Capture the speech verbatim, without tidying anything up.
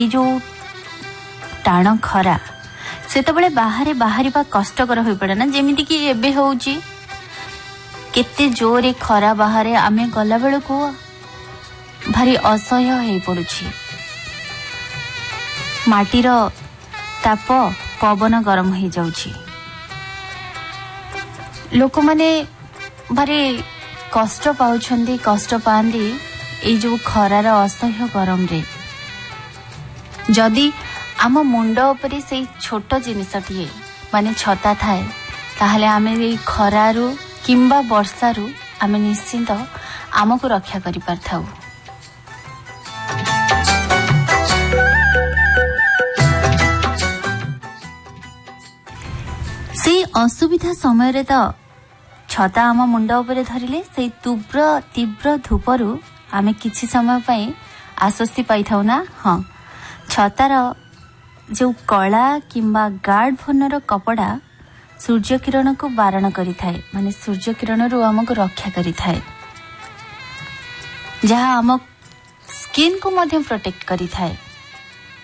जो टाण खरा सेतबेले बाहर बाहरिबा कष्टकर हो पड़े ना जेमिति कि एबे होउची केते जोरे खरा बाहर आमे गला बेल को भारी असह्य हो पड़ुछि। माटीर ताप पवन गरम हो जाउछि। लोक माने भारी कष्ट पाउछंदी कष्ट पांदी ए जो खरार असह्य गरम रे। जदि आम मुंड उपरे से छोट जिनिसटिए माने छता थाए ताहले आमे ए खरारु किंबा वर्षारु आमे निश्चिंत आमको रक्षा करि पारथाउ। से असुविधा समय रे तो छता आम मुंड उपरे धरिले से तीव्र तीव्र धूपरु आमे किछि समय पई आश्वस्ति पाई थाउ ना। हाँ छतार जो कला किंबा गार्ड फोनर कपड़ा सूर्य किरण को बारण करि थाए माने सूर्य किरण रु हमको रक्षा करि थाए जहा हम स्किन को मध्य प्रोटेक्ट करि थाए।